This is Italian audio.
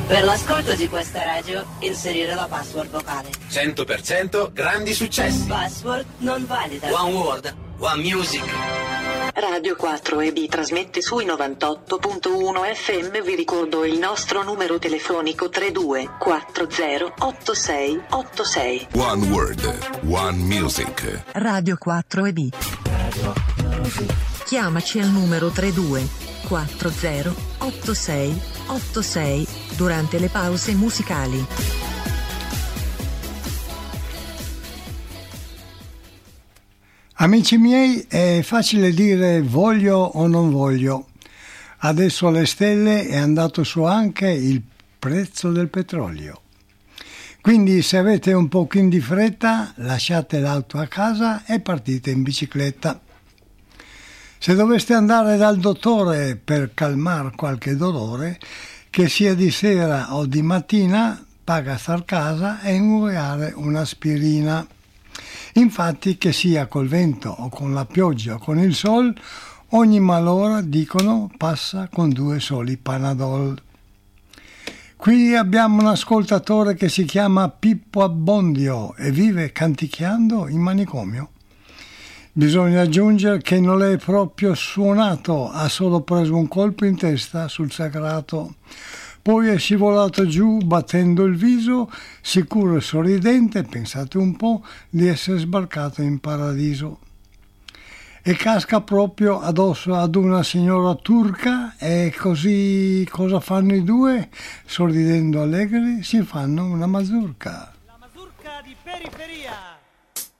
Per l'ascolto di questa radio, inserire la password vocale. 100% grandi successi. Password non valida. One Word, One Music. Radio 4EB trasmette sui 98.1 FM. Vi ricordo il nostro numero telefonico 32408686. One Word, One Music. Radio 4EB. Chiamaci al numero 32408686 durante le pause musicali. Amici miei, è facile dire voglio o non voglio. Adesso alle stelle è andato su anche il prezzo del petrolio. Quindi se avete un pochino di fretta, lasciate l'auto a casa e partite in bicicletta. Se doveste andare dal dottore per calmare qualche dolore, che sia di sera o di mattina, paga star a casa e ingoiare un'aspirina. Infatti, che sia col vento o con la pioggia o con il sol, ogni malora, dicono, passa con 2 soli Panadol. Qui abbiamo un ascoltatore che si chiama Pippo Abbondio e vive canticchiando in manicomio. Bisogna aggiungere che non è proprio suonato, ha solo preso un colpo in testa sul sacrato. Poi è scivolato giù battendo il viso, sicuro e sorridente, pensate un po', di essere sbarcato in paradiso. E casca proprio addosso ad una signora turca e così cosa fanno i due? Sorridendo allegri si fanno una mazurka. La mazurka di periferia.